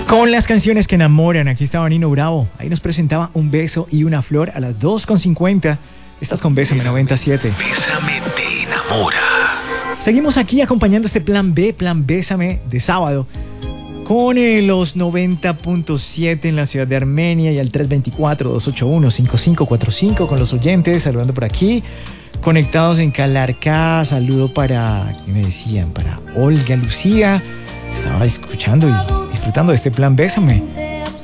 Con las canciones que enamoran, aquí estaba Nino Bravo. Ahí nos presentaba Un beso y una flor a las 2:50. Estás con Bésame 97. Bésame te enamora. Seguimos aquí acompañando este plan B, plan Bésame de sábado, con los 90.7 en la ciudad de Armenia y al 324-281-5545 con los oyentes, saludando por aquí. Conectados en Calarcá, saludo para, ¿qué me decían? Para Olga Lucía. Estaba escuchando y disfrutando de este plan Bésame.